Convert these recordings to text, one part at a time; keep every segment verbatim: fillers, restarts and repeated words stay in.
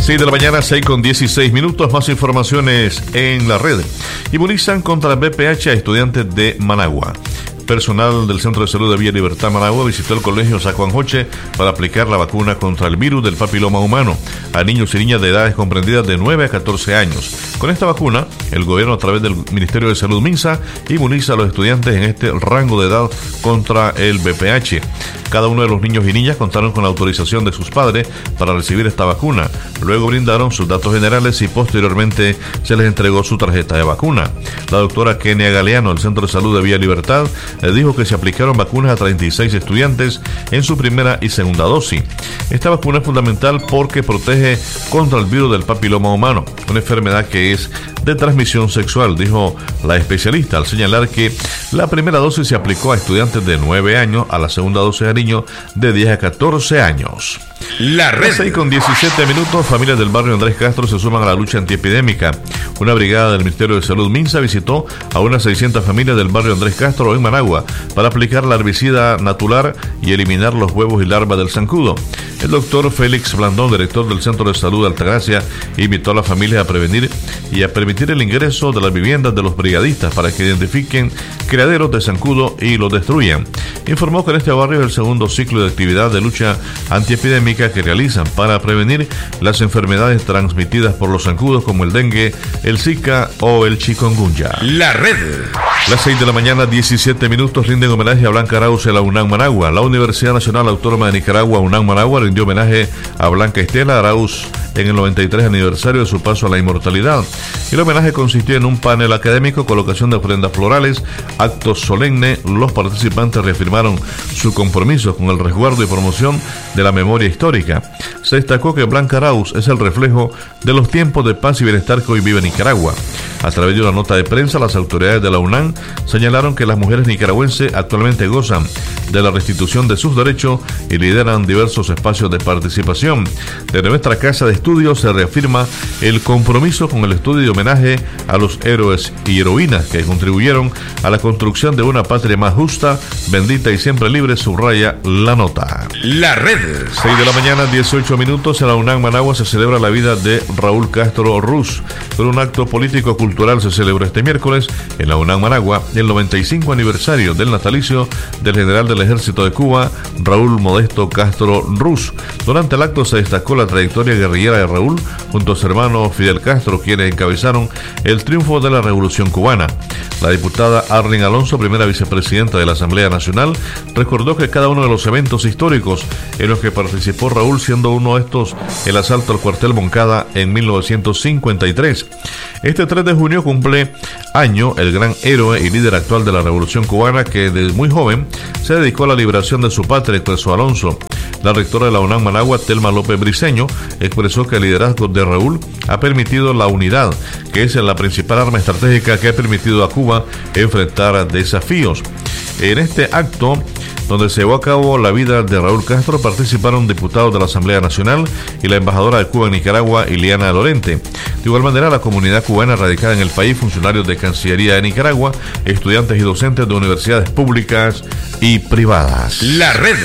seis de la mañana, seis con dieciséis minutos. Más informaciones en la red. Inmunizan contra el V I H a estudiantes de Managua. Personal del Centro de Salud de Villa Libertad Managua visitó el colegio San Juan Joche para aplicar la vacuna contra el virus del papiloma humano a niños y niñas de edades comprendidas de nueve a catorce años. Con esta vacuna, el gobierno a través del Ministerio de Salud MINSA inmuniza a los estudiantes en este rango de edad contra el V I H. Cada uno de los niños y niñas contaron con la autorización de sus padres para recibir esta vacuna. Luego brindaron sus datos generales y posteriormente se les entregó su tarjeta de vacuna. La doctora Kenia Galeano del Centro de Salud de Villa Libertad dijo que se aplicaron vacunas a treinta y seis estudiantes en su primera y segunda dosis. Esta vacuna es fundamental porque protege contra el virus del papiloma humano, una enfermedad que es de transmisión sexual, dijo la especialista, al señalar que la primera dosis se aplicó a estudiantes de nueve años, a la segunda dosis a niños de diez a catorce años. La red. seis con diecisiete minutos, familias del barrio Andrés Castro se suman a la lucha antiepidémica. Una brigada del Ministerio de Salud MINSA visitó a unas seiscientas familias del barrio Andrés Castro en Managua para aplicar la herbicida natular y eliminar los huevos y larvas del zancudo. El doctor Félix Blandón, director del Centro de Salud de Altagracia, invitó a las familias a prevenir y a permitir el ingreso de las viviendas de los brigadistas para que identifiquen criaderos de zancudo y los destruyan. Informó que en este barrio es el segundo ciclo de actividad de lucha antiepidémica que realizan para prevenir las enfermedades transmitidas por los zancudos como el dengue, el Zika o el chikungunya. La red. Las seis de la mañana, diecisiete minutos, rinden homenaje a Blanca Arauz en la UNAM Managua. La Universidad Nacional Autónoma de Nicaragua, UNAM Managua, rindió homenaje a Blanca Estela Arauz en el noventa y tres aniversario de su paso a la inmortalidad. El homenaje consistió en un panel académico, colocación de ofrendas florales, acto solemne. Los participantes reafirmaron su compromiso con el resguardo y promoción de la memoria histórica. Se destacó que Blanca Arauz es el reflejo de los tiempos de paz y bienestar que hoy vive Nicaragua. A través de una nota de prensa, las autoridades de la UNAM señalaron que las mujeres nicaragüenses actualmente gozan de la restitución de sus derechos y lideran diversos espacios de participación. Desde nuestra casa de estudios se reafirma el compromiso con el estudio y homenaje a los héroes y heroínas que contribuyeron a la construcción de una patria más justa, bendita y siempre libre, subraya la nota. La red. seis de la mañana, dieciocho minutos, en la UNAM Managua se celebra la vida de Raúl Castro Ruz. Por un acto político-cultural se celebró este miércoles en la UNAM Managua el noventa y cinco aniversario del natalicio del general del Ejército de Cuba, Raúl Modesto Castro Ruz. Durante el acto se destacó la trayectoria guerrillera de Raúl junto a su hermano Fidel Castro, quienes encabezaron el triunfo de la Revolución Cubana. La diputada Arlene Alonso, primera vicepresidenta de la Asamblea Nacional, recordó que cada uno de los eventos históricos en los que participó Raúl, siendo uno de estos el asalto al cuartel Moncada en mil novecientos cincuenta y tres. Este tres de junio cumple año el gran héroe y líder actual de la Revolución Cubana, que desde muy joven se dedicó a la liberación de su patria, expresó Alonso. La rectora de la UNAM Managua, Telma López Briceño, expresó que el liderazgo de Raúl ha permitido la unidad, que es la principal arma estratégica que ha permitido a Cuba enfrentar desafíos. En este acto, donde se llevó a cabo la vida de Raúl Castro, participaron diputados de la Asamblea Nacional y la embajadora de Cuba en Nicaragua, Iliana Lorente. De igual manera, la comunidad cubana radicada en el país, funcionarios de Cancillería de Nicaragua, estudiantes y docentes de universidades públicas y privadas. La red.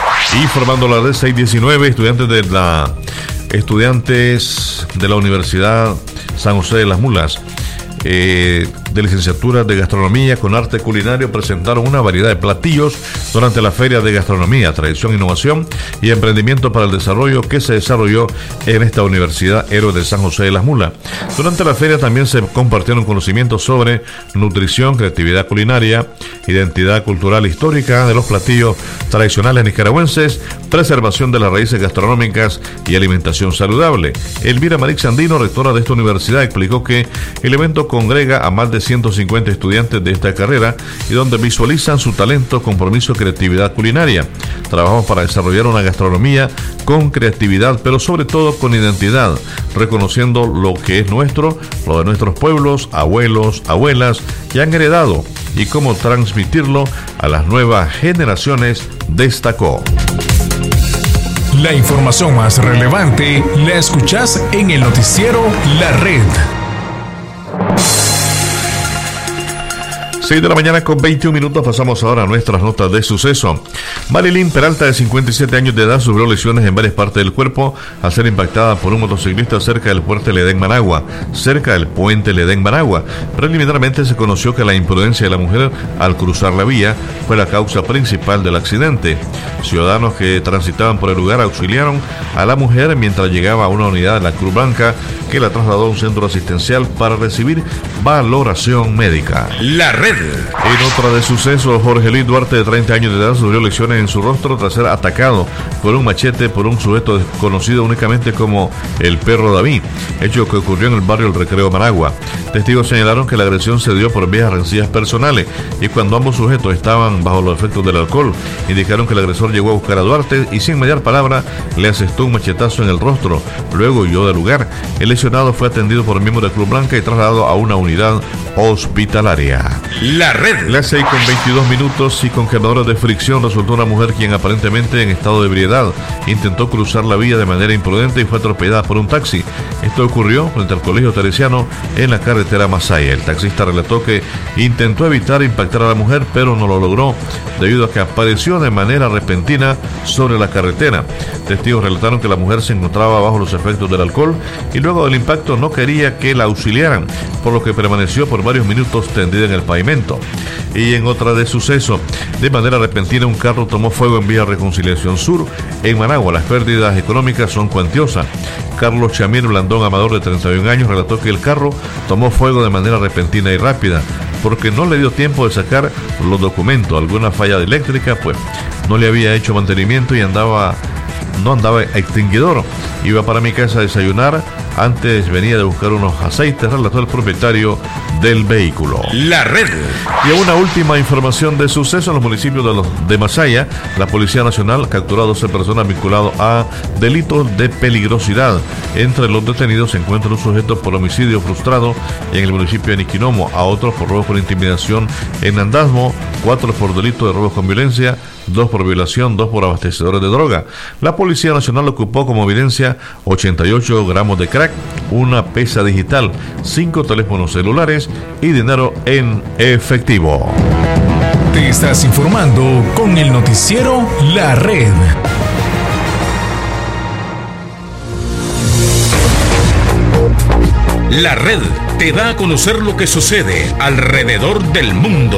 Y formando la red seiscientos diecinueve, estudiantes de la estudiantes de la Universidad San José de las Mulas, Eh, de licenciatura de gastronomía con arte culinario, presentaron una variedad de platillos durante la Feria de Gastronomía, Tradición, Innovación y Emprendimiento para el Desarrollo que se desarrolló en esta Universidad Héroe de San José de las Mulas. Durante la feria también se compartieron conocimientos sobre nutrición, creatividad culinaria, identidad cultural histórica de los platillos tradicionales nicaragüenses, preservación de las raíces gastronómicas y alimentación saludable. Elvira Marix Andino, rectora de esta universidad, explicó que el evento congrega a más de ciento cincuenta estudiantes de esta carrera y donde visualizan su talento, compromiso y creatividad culinaria. Trabajamos para desarrollar una gastronomía con creatividad, pero sobre todo con identidad, reconociendo lo que es nuestro, lo de nuestros pueblos, abuelos, abuelas que han heredado y cómo transmitirlo a las nuevas generaciones, destacó. La información más relevante la escuchás en el noticiero La Red. seis de la mañana con veintiún minutos, pasamos ahora a nuestras notas de suceso. Marilyn Peralta, de cincuenta y siete años de edad, sufrió lesiones en varias partes del cuerpo al ser impactada por un motociclista cerca del puente Ledén Managua, cerca del puente Ledén Managua. Preliminarmente se conoció que la imprudencia de la mujer al cruzar la vía fue la causa principal del accidente. Ciudadanos que transitaban por el lugar auxiliaron a la mujer mientras llegaba a una unidad de la Cruz Blanca que la trasladó a un centro asistencial para recibir valoración médica. La red. En otra de sucesos, Jorge Luis Duarte, de treinta años de edad, sufrió lesiones en su rostro tras ser atacado con un machete por un sujeto desconocido únicamente como el perro David, hecho que ocurrió en el barrio El Recreo Managua. Testigos señalaron que la agresión se dio por viejas rencillas personales y cuando ambos sujetos estaban bajo los efectos del alcohol, indicaron que el agresor llegó a buscar a Duarte y sin mediar palabra le asestó un machetazo en el rostro. Luego huyó del lugar. El lesionado fue atendido por miembros de Cruz Blanca y trasladado a una unidad hospitalaria. La red. Las seis con veintidós minutos y con quemadores de fricción resultó una mujer quien aparentemente en estado de ebriedad intentó cruzar la vía de manera imprudente y fue atropellada por un taxi. Esto ocurrió frente al Colegio Teresiano en la carretera Masaya. El taxista relató que intentó evitar impactar a la mujer, pero no lo logró debido a que apareció de manera repentina sobre la carretera. Testigos relataron que la mujer se encontraba bajo los efectos del alcohol y luego del impacto no quería que la auxiliaran, por lo que permaneció por varios minutos tendida en el pavimento. Y en otra de suceso, de manera repentina un carro tomó fuego en vía Reconciliación Sur en Managua. Las pérdidas económicas son cuantiosas. Carlos Chamir Blandón Amador, de treinta y un años, relató que el carro tomó fuego de manera repentina y rápida porque no le dio tiempo de sacar los documentos. Alguna falla eléctrica, pues no le había hecho mantenimiento y andaba no andaba extinguidor. Iba para mi casa a desayunar, antes venía de buscar unos aceites, relató el propietario del vehículo. La red. Y una última información de suceso en los municipios de, los, de Masaya. La Policía Nacional capturó a doce personas vinculadas a delitos de peligrosidad. Entre los detenidos se encuentra un sujeto por homicidio frustrado en el municipio de Niquinomo, a otros por robo por intimidación en Nandasmo, cuatro por delito de robo con violencia, dos por violación, dos por abastecedores de droga. La Policía Nacional ocupó como evidencia ochenta y ocho gramos de crack, una pesa digital, cinco teléfonos celulares y dinero en efectivo. Te estás informando con el noticiero La Red. La Red te da a conocer lo que sucede alrededor del mundo.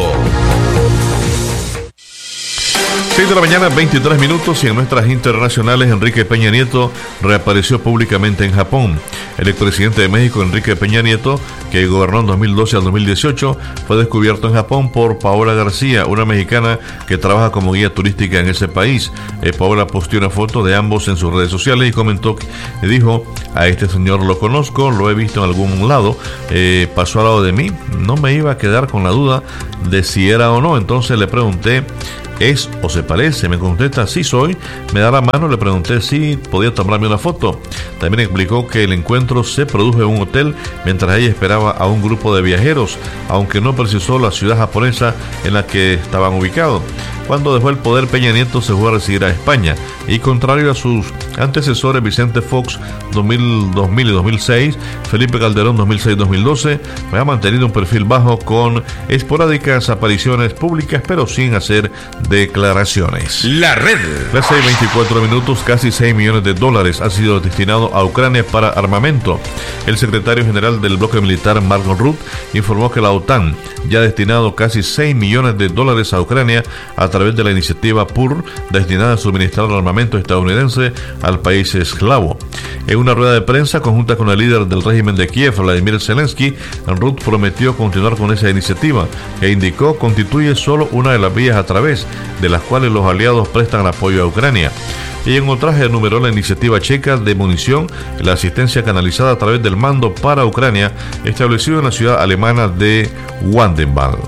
seis de la mañana, veintitrés minutos, y en nuestras internacionales, Enrique Peña Nieto reapareció públicamente en Japón. El expresidente de México, Enrique Peña Nieto, que gobernó en dos mil doce al dos mil dieciocho, fue descubierto en Japón por Paola García, una mexicana que trabaja como guía turística en ese país. Eh, Paola posteó una foto de ambos en sus redes sociales y comentó, que, dijo, a este señor lo conozco, lo he visto en algún lado, eh, pasó al lado de mí, no me iba a quedar con la duda de si era o no, entonces le pregunté, ¿es o se parece? Me contesta, sí soy. Me da la mano, le pregunté si podía tomarme una foto. También explicó que el encuentro se produjo en un hotel mientras ella esperaba a un grupo de viajeros, aunque no precisó la ciudad japonesa en la que estaban ubicados. Cuando dejó el poder, Peña Nieto se fue a residir a España y, contrario a sus antecesores Vicente Fox dos mil, dos mil y dos mil seis, Felipe Calderón dos mil seis y dos mil doce, ha mantenido un perfil bajo con esporádicas apariciones públicas pero sin hacer declaraciones. La Red. Las seis veinticuatro minutos, casi seis millones de dólares han sido destinados a Ucrania para armamento. El secretario general del bloque militar, Mark Rutte, informó que la OTAN ya ha destinado casi seis millones de dólares a Ucrania a través de la iniciativa P U R, destinada a suministrar armamento estadounidense al país eslavo. En una rueda de prensa conjunta con el líder del régimen de Kiev, Vladimir Zelensky, Rutte prometió continuar con esa iniciativa, que indicó constituye solo una de las vías a través de las cuales los aliados prestan apoyo a Ucrania. Y en otras enumeró la iniciativa checa de munición, la asistencia canalizada a través del mando para Ucrania, establecido en la ciudad alemana de Wandenwald.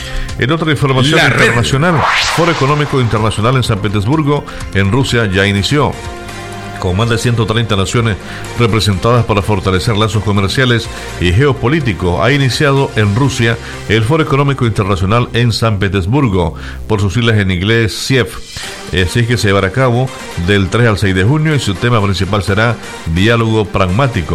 En otra información la internacional, red. Foro Económico Internacional en San Petersburgo, en Rusia, ya inició. Con más de ciento treinta naciones representadas para fortalecer lazos comerciales y geopolíticos, ha iniciado en Rusia el Foro Económico Internacional en San Petersburgo, por sus siglas en inglés C I E F. Así que se llevará a cabo del tres al seis de junio y su tema principal será diálogo pragmático.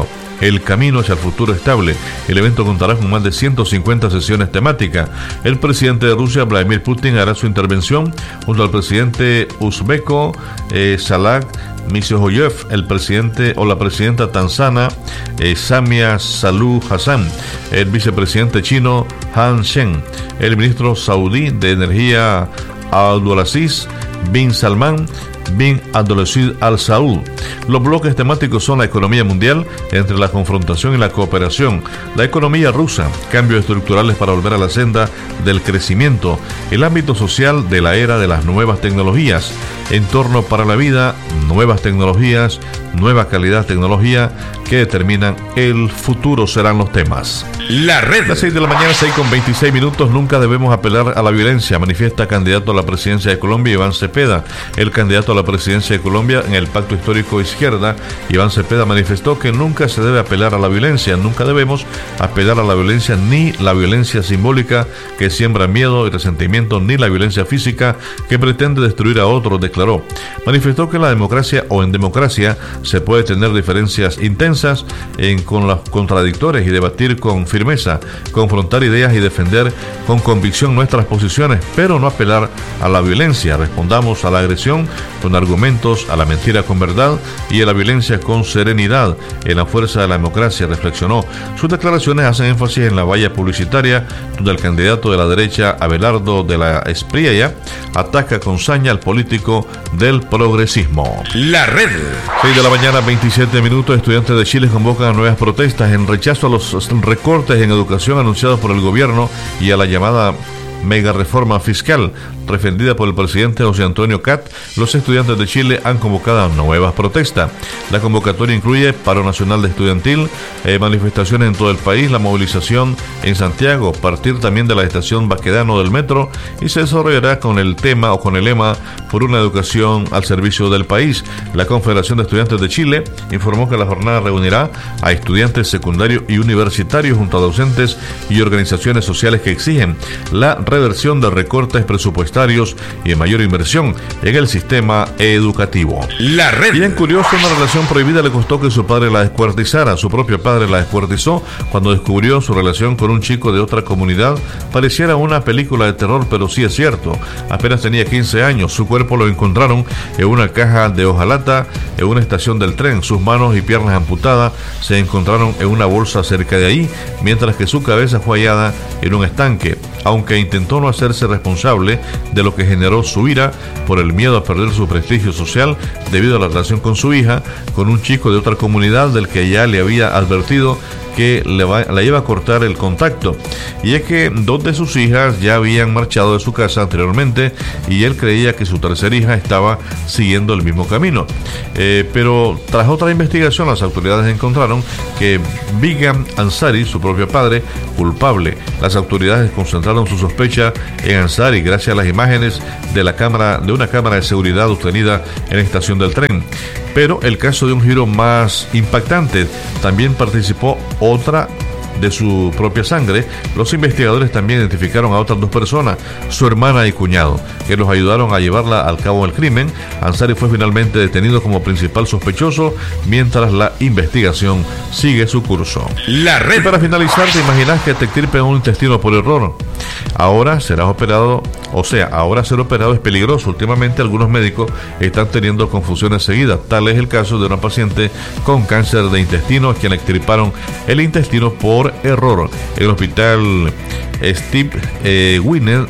El camino hacia el futuro estable. El evento contará con más de ciento cincuenta sesiones temáticas. El presidente de Rusia, Vladimir Putin, hará su intervención junto al presidente uzbeco eh, Salah Mishoyev, el presidente o la presidenta tanzana eh, Samia Suluhu Hassan, el vicepresidente chino Han Zheng, el ministro saudí de Energía Abdulaziz bin Salman bin Abdulaziz Al Saud. Los bloques temáticos son la economía mundial entre la confrontación y la cooperación, la economía rusa, cambios estructurales para volver a la senda del crecimiento, el ámbito social de la era de las nuevas tecnologías, entorno para la vida, nuevas tecnologías, nueva calidad tecnología que determinan el futuro serán los temas. La red. Las seis de la mañana, seis con veintiséis minutos. Nunca debemos apelar a la violencia, manifiesta candidato a la presidencia de Colombia, Iván Cepeda. El candidato a la presidencia de Colombia en el Pacto Histórico Izquierda, Iván Cepeda, manifestó que nunca se debe apelar a la violencia. Nunca debemos apelar a la violencia, ni la violencia simbólica que siembra miedo y resentimiento, ni la violencia física que pretende destruir a otros, declaró. Manifestó que en la democracia o en democracia se puede tener diferencias intensas en, con las contradictorias y debatir con firmeza, confrontar ideas y defender con convicción nuestras posiciones, pero no apelar a la violencia. Respondamos a la agresión con argumentos, a la mentira con verdad y a la violencia con serenidad, en la fuerza de la democracia, reflexionó. Sus declaraciones hacen énfasis en la valla publicitaria, donde el candidato de la derecha, Abelardo de la Espriella, ataca con saña al político del progresismo. La red. seis de la mañana, veintisiete minutos. Estudiantes de Chile convocan a nuevas protestas en rechazo a los recortes en educación anunciados por el gobierno y a la llamada mega reforma fiscal defendida por el presidente José Antonio Cat. Los estudiantes de Chile han convocado a nuevas protestas. La convocatoria incluye paro nacional de estudiantil, eh, manifestaciones en todo el país, la movilización en Santiago, partir también de la estación Baquedano del metro, y se desarrollará con el tema o con el lema por una educación al servicio del país. La Confederación de Estudiantes de Chile informó que la jornada reunirá a estudiantes secundarios y universitarios junto a docentes y organizaciones sociales que exigen la reversión de recortes presupuestarios y mayor inversión en el sistema educativo. La red. Bien curioso, una relación prohibida le costó que su padre la descuartizara. Su propio padre la descuartizó cuando descubrió su relación con un chico de otra comunidad. Pareciera una película de terror, pero sí es cierto. Apenas tenía quince años. Su cuerpo lo encontraron en una caja de hojalata en una estación del tren. Sus manos y piernas amputadas se encontraron en una bolsa cerca de ahí, mientras que su cabeza fue hallada en un estanque. Aunque intentó no hacerse responsable de lo que generó su ira por el miedo a perder su prestigio social debido a la relación con su hija, con un chico de otra comunidad del que ya le había advertido que le, va, le iba a cortar el contacto. Y es que dos de sus hijas ya habían marchado de su casa anteriormente y él creía que su tercera hija estaba siguiendo el mismo camino. Eh, pero tras otra investigación, las autoridades encontraron que Bigam Ansari, su propio padre, culpable. Las autoridades concentraron su sospecha en Ansari gracias a las imágenes de la cámara de una cámara de seguridad obtenida en la estación del tren. Pero el caso de un giro más impactante. También participó otra de su propia sangre. Los investigadores también identificaron a otras dos personas, su hermana y cuñado, que los ayudaron a llevarla al cabo del crimen. Ansari fue finalmente detenido como principal sospechoso mientras la investigación sigue su curso. La red. Y para finalizar, ¿te imaginas que te extirpen un intestino por error? Ahora serás operado, o sea, ahora ser operado es peligroso. Últimamente algunos médicos están teniendo confusiones seguidas. Tal es el caso de una paciente con cáncer de intestino a quien le extirparon el intestino por error. El hospital Steve eh, Winner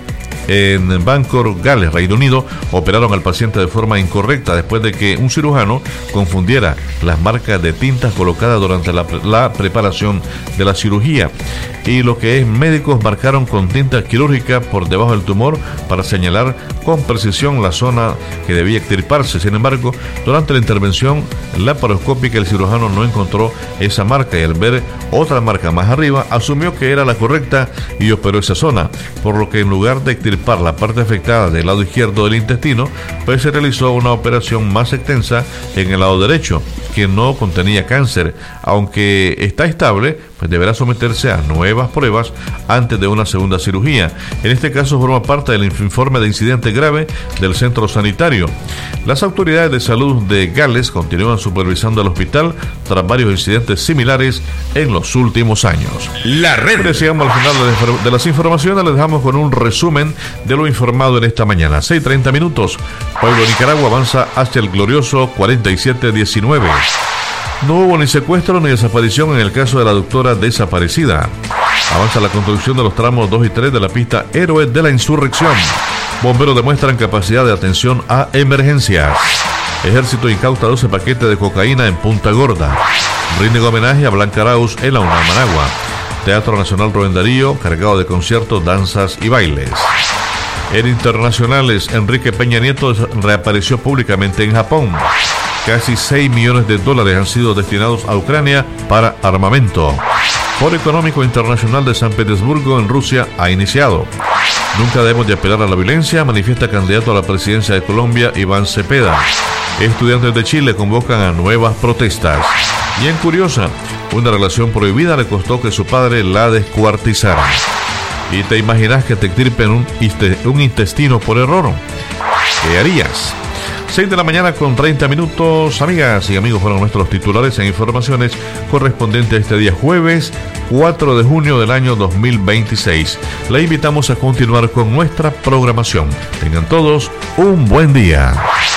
en Bangor, Gales, Reino Unido, operaron al paciente de forma incorrecta después de que un cirujano confundiera las marcas de tintas colocadas durante la, la preparación de la cirugía. Y lo que es, médicos marcaron con tinta quirúrgica por debajo del tumor para señalar con precisión la zona que debía extirparse. Sin embargo, durante la intervención laparoscópica, el cirujano no encontró esa marca y al ver otra marca más arriba, asumió que era la correcta y operó esa zona, por lo que en lugar de extirpar extirpar la parte afectada del lado izquierdo del intestino, pues se realizó una operación más extensa en el lado derecho, que no contenía cáncer. Aunque está estable, pues deberá someterse a nuevas pruebas antes de una segunda cirugía. En este caso forma parte del informe de incidente grave del centro sanitario. Las autoridades de salud de Gales continúan supervisando el hospital tras varios incidentes similares en los últimos años. La red. Decíamos al final de las informaciones, les dejamos con un resumen de lo informado en esta mañana. seis treinta minutos. Pueblo Nicaragua avanza hacia el glorioso cuarenta y siete diecinueve. No hubo ni secuestro ni desaparición en el caso de la doctora desaparecida. Avanza la construcción de los tramos dos y tres de la pista Héroes de la Insurrección. Bomberos demuestran capacidad de atención a emergencias. Ejército incauta doce paquetes de cocaína en Punta Gorda. Rinde homenaje a Blanca Arauz en la UNAM Managua. Teatro Nacional Rubén Darío, cargado de conciertos, danzas y bailes. En internacionales, Enrique Peña Nieto reapareció públicamente en Japón. Casi seis millones de dólares han sido destinados a Ucrania para armamento. Foro Económico Internacional de San Petersburgo en Rusia ha iniciado. Nunca debemos de apelar a la violencia, manifiesta candidato a la presidencia de Colombia, Iván Cepeda. Estudiantes de Chile convocan a nuevas protestas. Y en Curiosa, una relación prohibida le costó que su padre la descuartizara. ¿Y te imaginas que te extirpen un, un intestino por error? ¿Qué harías? seis de la mañana con treinta minutos, amigas y amigos, fueron nuestros titulares en informaciones correspondientes a este día jueves cuatro de junio del año dos mil veintiséis. La invitamos a continuar con nuestra programación. Tengan todos un buen día.